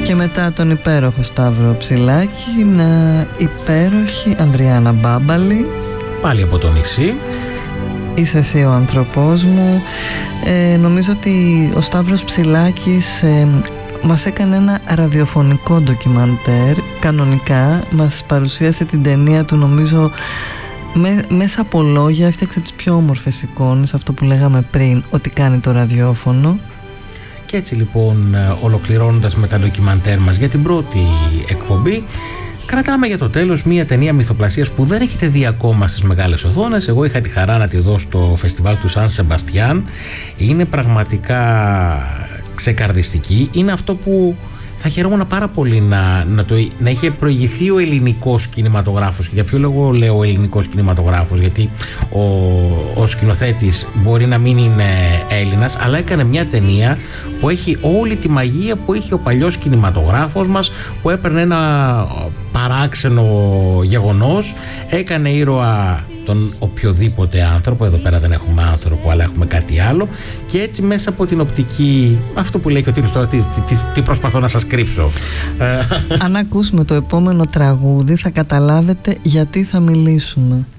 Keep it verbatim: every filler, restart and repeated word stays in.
Και μετά τον υπέροχο Σταύρο Ψηλάκη, μια υπέροχη Ανδριάννα Μπάμπαλη. Πάλι από το νησί. Είσαι εσύ ο άνθρωπός μου. ε, Νομίζω ότι ο Σταύρος Ψηλάκης ε, μας έκανε ένα ραδιοφωνικό ντοκιμαντέρ. Κανονικά μας παρουσίασε την ταινία του, νομίζω με, μέσα από λόγια έφτιαξε τις πιο όμορφες εικόνες. Αυτό που λέγαμε πριν, ότι κάνει το ραδιόφωνο. Και έτσι λοιπόν, ολοκληρώνοντας με τα ντοκιμαντέρ μας για την πρώτη εκπομπή, κρατάμε για το τέλος μία ταινία μυθοπλασίας που δεν έχετε δει ακόμα στις μεγάλες οθόνες. Εγώ είχα τη χαρά να τη δω στο φεστιβάλ του Σαν Σεμπαστιάν. Είναι πραγματικά ξεκαρδιστική. Είναι αυτό που θα χαιρόμουν πάρα πολύ να, να, το, να είχε προηγηθεί ο ελληνικός κινηματογράφος. Και για ποιο λόγο λέω ελληνικός κινηματογράφος? Γιατί ο, ο σκηνοθέτης μπορεί να μην είναι Έλληνας, αλλά έκανε μια ταινία που έχει όλη τη μαγεία που είχε ο παλιός κινηματογράφος μας, που έπαιρνε ένα παράξενο γεγονός, έκανε ήρωα τον οποιοδήποτε άνθρωπο. Εδώ πέρα δεν έχουμε άνθρωπο, αλλά έχουμε κάτι άλλο. Και έτσι μέσα από την οπτική, αυτό που λέει και ο τίτλος τώρα, τι, τι, τι προσπαθώ να σας κρύψω. Αν ακούσουμε το επόμενο τραγούδι θα καταλάβετε γιατί θα μιλήσουμε.